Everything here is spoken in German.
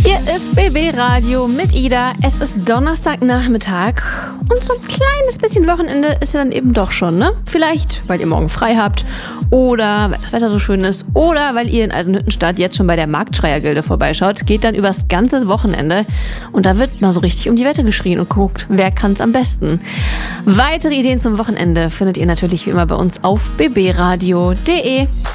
Hier ist BB Radio mit Ida. Es ist Donnerstagnachmittag und so ein kleines bisschen Wochenende ist ja dann eben doch schon, ne? Vielleicht, weil ihr morgen frei habt oder weil das Wetter so schön ist oder weil ihr in Eisenhüttenstadt jetzt schon bei der Marktschreiergilde vorbeischaut. Geht dann übers ganze Wochenende und da wird mal so richtig um die Wette geschrien und guckt, wer kann's am besten. Weitere Ideen zum Wochenende findet ihr natürlich wie immer bei uns auf bbradio.de.